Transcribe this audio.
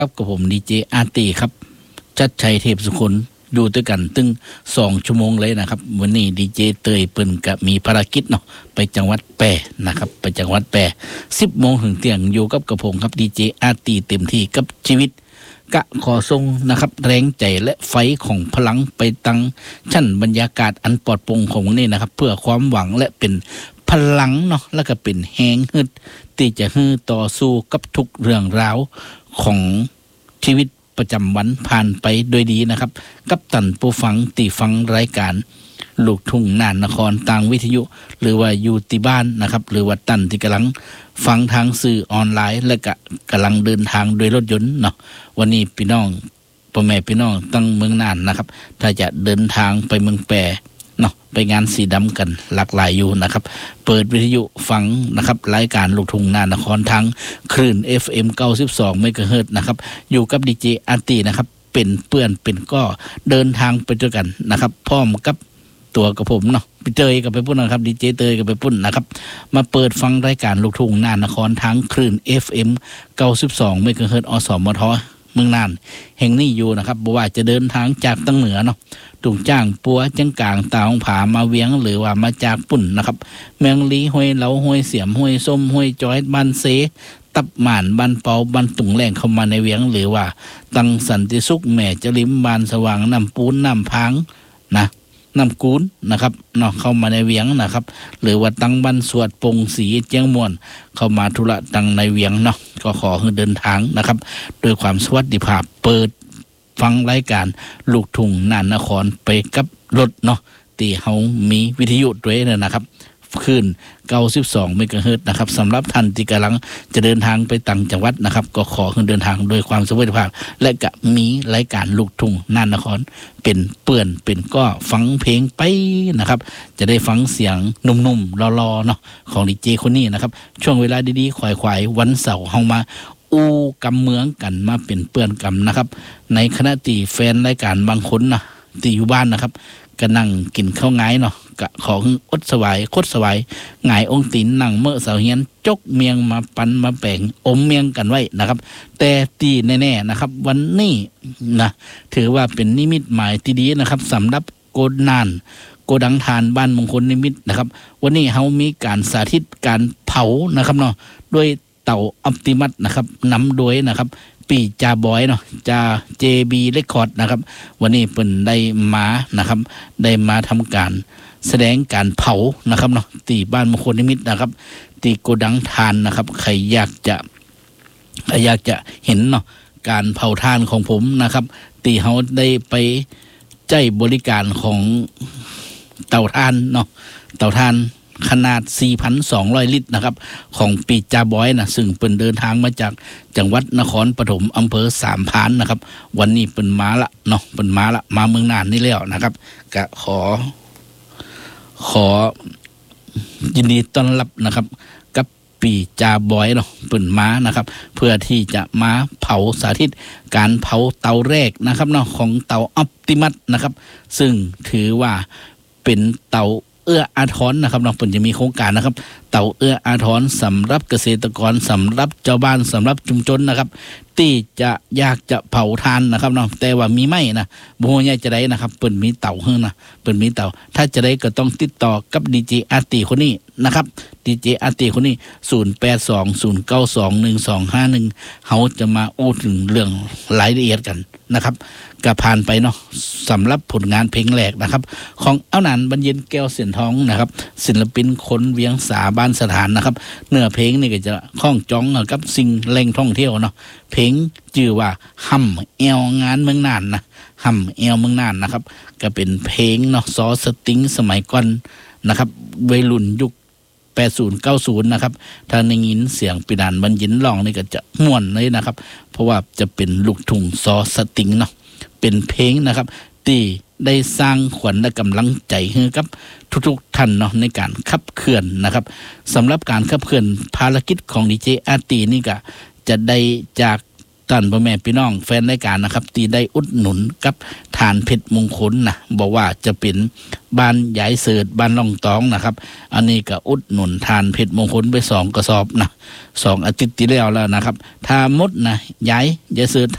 ครับกับผมดีเจอาร์ตีครับชัดชัยเทพสุคนอยู่ด้วยกันตึง2 ชั่วโมงเลยนะครับวันนี้ดีเจเตยเปิ้นก็มีภารกิจเนาะไปจังหวัดแปรนะครับไปจังหวัดแปร10 โมงถึงเที่ยงอยู่กับผมครับดีเจอาร์ตีเต็มที่กับชีวิตกะขอทรงนะครับแรงใจและไฟของพลังไปตั้งชั้นบรรยากาศอันปลอดโปร่งของนี่นะครับเพื่อความหวังและเป็นพลังเนาะแล้วก็เป็นแหงฮึดที่จะฮือต่อสู้กับทุกเรื่องราวของชีวิตประจำวันผ่านไปโดยดีนะครับกับตันผู้ฟังตีฟังรายการลูกทุ่งน่านนครต่างวิทยุหรือว่าอยู่ที่บ้านนะครับหรือว่าตันที่กำลังฟังทางสื่อออนไลน์และก็กำลังเดินทางโดยรถยนต์เนาะวันนี้พี่น้องพ่อแม่พี่น้องตั้งเมืองน่านนะครับถ้าจะเดินทางไปเมืองแปรเนาะไปงานสีดำกันหลากหลายอยู่นะครับเปิดวิทยุฟังนะครับรายการลูกทุ่งน่านนครทางคลื่น FM 92 เมกะเฮิรตซ์นะครับอยู่กับดีเจอาร์ตีนะครับเป็นเปื้อนเป็นก็เดินทางไปด้วยกันนะครับพร้อมกับตัวกับผมเนาะพี่เตยกับไปปุ้นนะครับดีเจเตยกับไปปุ้นนะครับมาเปิดฟังรายการลูกทุ่งน่านนครทางคลื่น FM 92 เมกะเฮิรตซ์อสมทเมืองน่านแห่งนี้อยู่นะครับบ่ว่าจะเดินทางจากตั้งเหนือเนาะตุงจ้างปัวจังกลางตาของผามาเวียงหรือว่ามาจากปุ่นนะครับเมืองลีห้วยเหลาห้วยเสียมห้วยส้มห้วยจอยบ้านเสตับหม่านบ้านเปาบ้านตุงแหลงเข้ามาในเวียงหรือว่าตังสันติสุขแม่จริมบ้านสว่างน้ำปูนน้ำพังนะน้ำกูนนะครับเนาะเข้ามาในเวียงนะครับหรือว่าตังบ้านสวดปงสีเจียงม่วนเข้ามาธุระตังในเวียงเนาะก็ขอให้เดินทางนะครับโดยความสวัสดิภาพเปิดฟังรายการลูกทุ่งน่านนครไปกับรถเนาะที่เฮามีวิทยุด้วยนะครับคลื่น 92 เมกะเฮิรตซ์นะครับสำหรับท่านที่กำลังจะเดินทางไปต่างจังหวัดนะครับก็ขอให้เดินทางโดยความสวัสดิภาพและก็มีรายการลูกทุ่งน่านนครเป็นเปื้อนเป็นก็ฟังเพลงไปนะครับจะได้ฟังเสียงนุ่มๆรอๆเนาะของดีเจคนนี้นะครับช่วงเวลาดีๆควายๆวันเสาร์เฮามาอู้กำเมืองกันมาเป็นเปื้อนกำนะครับในขณะที่แฟนรายการบางคนนะที่อยู่บ้านนะครับก็นั่งกินข้าวงายเนาะกะของอดสวายคดสวายหงายองตีนนั่งเมื่อเสาเฮียนจกเมียงมาปันมาแป่งอมเมียงกันไว้นะครับแต่ตีแน่ๆนะครับวันนี้นะถือว่าเป็นนิมิตหมายที่ดีนะครับสำหรับโกนานโกดังทานบ้านมงคลนิมิตนะครับวันนี้เฮามีการสาธิตการเผานะครับเนาะด้วยเต่าออปติมัสนะครับนำโดยนะครับปีจาบอยเนาะจา JB Record นะครับวันนี้เพิ่นได้มานะครับได้มาทำการแสดงการเผานะครับเนาะที่บ้านมงคลนิมิตนะครับที่โกดังทานนะครับใครอยากจะเห็นเนาะการเผาทานของผมนะครับที่เฮาได้ไปใจบริการของเตาถ่านเนาะเตาถ่านขนาด 4,200 ลิตรนะครับของปีจาบอยนะซึ่งเป็นเดินทางมาจากจังหวัดนครปฐมอำเภอสามพรานนะครับวันนี้เป็นมาละเนาะเป็นมาละมาเมืองน่านนี่แล้วนะครับก็ขอยินดีต้อนรับนะครับกับปีจาบอยเนาะเป็นมานะครับเพื่อที่จะมาเผาสาธิตการเผาเตาแรกนะครับเนาะของเตาออปติมัสนะครับซึ่งถือว่าเป็นเตาเอื้ออาทรนะครับเราเพิ่นจะมีโครงการนะครับเต่าเอื้ออาทรสำหรับเกษตรกรสำหรับเจ้าบ้านสำหรับชุมชนนะครับที่จะอยากจะเผาทานนะครับเนาะแต่ว่ามีไม้นะบ่ฮู้ว่าจะได้นะครับเพิ่นมีเต่าเฮือนะเพิ่นมีเต่าถ้าจะได้ก็ต้องติดต่อกับดีเจอาร์ตีคนนี้นะครับดีเจอาร์ตีคนนี้0820921251เฮาจะมาอู้ถึงเรื่องรายละเอียดกันนะครับก็ผ่านไปเนาะสำหรับผลงานเพลงแรกนะครับของเอาหนานบรรเย็นแก้วเสียนทองนะครับศิลปินคนเวียงสาบ้านสถานนะครับเนื้อเพลงนี่ก็จะคล้องจ้องกับสิ่งแหล่งท่องเที่ยวเนาะเพลงชื่อว่าห่ำแอวงานเมืองน่านนะห่ำแอวเมืองน่านนะครับก็เป็นเพลงเนาะซอสติงสมัยก่อนนะครับวัยรุ่นยุค80 90นะครับถ้าได้ยินเสียงปีดานบรรยินร้องนี่ก็จะม่วนเลยนะครับเพราะว่าจะเป็นลูกทุ่งซอสติงเนาะเป็นเพลงนะครับที่ได้สร้างขวัญและกำลังใจให้กับทุกๆท่านเนาะในการขับเคลื่อนนะครับสำหรับการขับเคลื่อนภารกิจของดีเจอาร์ตีนี่ก็จะได้จากท่านพ่อแม่พี่น้องแฟนรายการนะครับที่ได้อุดหนุนกับฐานเพชรมงคลนะบอกว่าจะเป็นบ้านยายเสิร์ชบ้านล่องตองนะครับอันนี้ก็อุดหนุนฐานเพชรมงคลไป2 กระสอบนะ2 อาทิตย์ที่แล้วนะครับถ้าหมดนะยายเสิร์ช